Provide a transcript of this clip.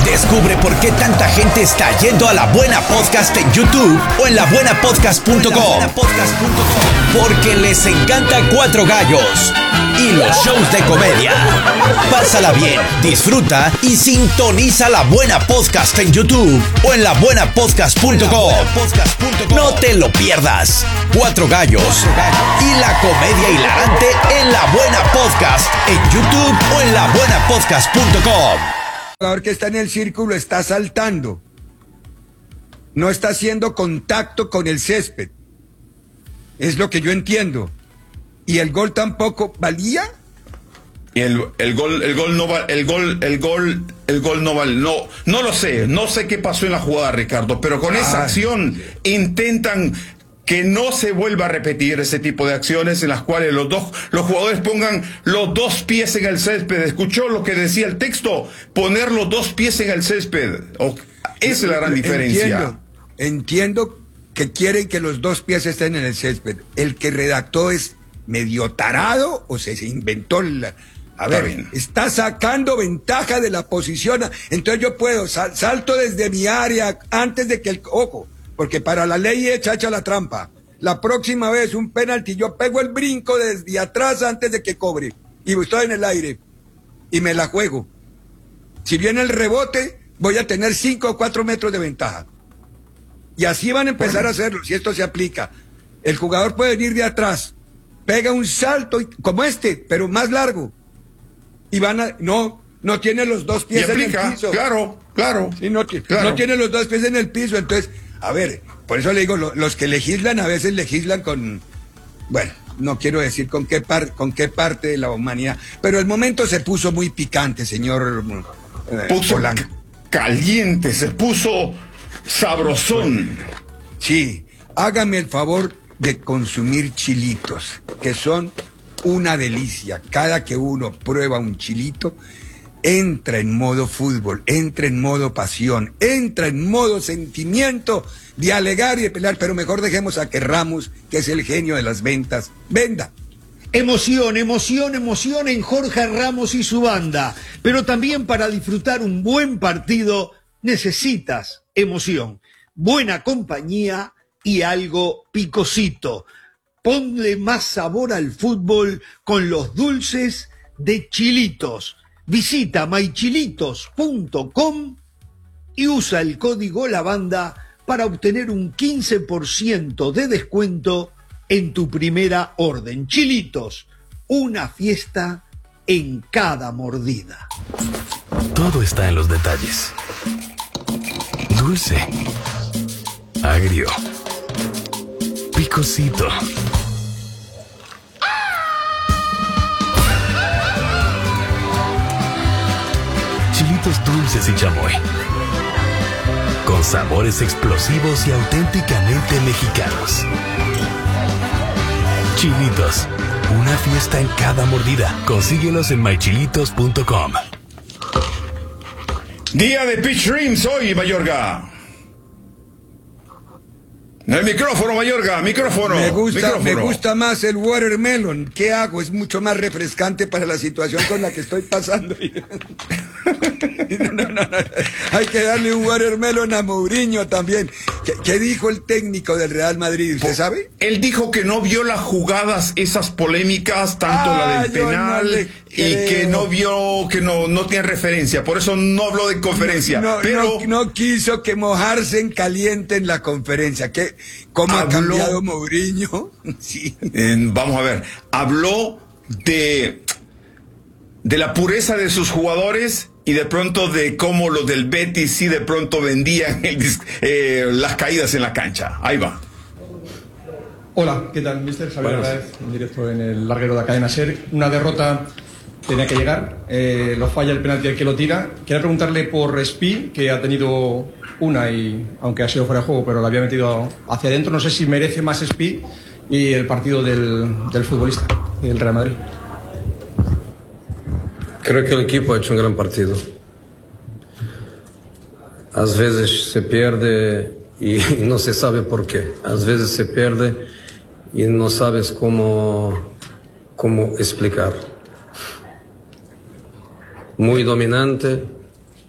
Descubre por qué tanta gente está yendo a La Buena Podcast en YouTube o en labuenapodcast.com. Porque les encanta Cuatro Gallos y los shows de comedia. Pásala bien, disfruta y sintoniza La Buena Podcast en YouTube o en labuenapodcast.com. No te lo pierdas. Cuatro Gallos y la comedia hilarante en La Buena Podcast en YouTube o en labuenapodcast.com. El jugador que está en el círculo está saltando, no está haciendo contacto con el césped, es lo que yo entiendo. Y el gol tampoco valía. Y el gol no vale, el gol no vale, no lo sé, no sé qué pasó en la jugada, Ricardo, pero con esa acción intentan que no se vuelva a repetir ese tipo de acciones en las cuales los jugadores pongan los dos pies en el césped. ¿Escuchó lo que decía el texto? Poner los dos pies en el césped. Esa es la gran diferencia. Entiendo que quieren que los dos pies estén en el césped. El que redactó es medio tarado o se inventó a ver, está sacando ventaja de la posición. Entonces yo puedo, salto desde mi área antes de que ojo, porque para la ley es chacha la trampa. La próxima vez un penalti, yo pego el brinco desde atrás antes de que cobre. Y estoy en el aire. Y me la juego. Si viene el rebote, voy a tener 5 o 4 metros de ventaja. Y así van a empezar a hacerlo, si esto se aplica. El jugador puede venir de atrás, pega un salto como este, pero más largo. Y van a... No tiene los dos pies en el piso. Claro. Sí, no tiene los dos pies en el piso, entonces... A ver, por eso le digo, los que legislan a veces legislan con, bueno, no quiero decir con qué parte de la humanidad, pero el momento se puso muy picante, señor Polanco. Caliente, se puso sabrosón. Sí, hágame el favor de consumir chilitos, que son una delicia. Cada que uno prueba un chilito, entra en modo fútbol, entra en modo pasión, entra en modo sentimiento de alegar y de pelear, pero mejor dejemos a que Ramos, que es el genio de las ventas, venda. Emoción en Jorge Ramos y su banda, pero también para disfrutar un buen partido necesitas emoción, buena compañía y algo picosito. Ponle más sabor al fútbol con los dulces de Chilitos. Visita mychilitos.com y usa el código LABANDA para obtener un 15% de descuento en tu primera orden. Chilitos, una fiesta en cada mordida. Todo está en los detalles. Dulce, agrio, picosito. Chilitos dulces y chamoy, con sabores explosivos y auténticamente mexicanos. Chilitos, una fiesta en cada mordida. Consíguelos en mychilitos.com. Día de Pitch Dreams hoy, Mayorga. El micrófono, Mayorga, micrófono. Me gusta más el watermelon. ¿Qué hago? Es mucho más refrescante para la situación con la que estoy pasando. No. Hay que darle un watermelon a Mourinho también. ¿Qué dijo el técnico del Real Madrid? ¿Usted sabe? Él dijo que no vio las jugadas, esas polémicas, tanto la del penal, y que no vio, que no tiene referencia. Por eso no habló de conferencia. No quiso que mojarse en caliente en la conferencia. ¿Cómo ha cambiado Mourinho? Sí. Vamos a ver. Habló de la pureza de sus jugadores y de pronto de cómo los del Betis sí de pronto vendían las caídas en la cancha. Ahí va. Hola, ¿qué tal, mister? Javier Hernández, en directo en el larguero de la cadena SER. Una derrota tenía que llegar, lo falla el penalti el que lo tira. Quería preguntarle por Spi, que ha tenido una, y aunque ha sido fuera de juego, pero la había metido hacia adentro. No sé si merece más Spi y el partido del futbolista, del Real Madrid. Creo que el equipo ha hecho un gran partido. A veces se pierde y no se sabe por qué. A veces se pierde y no sabes cómo explicar. Muy dominante,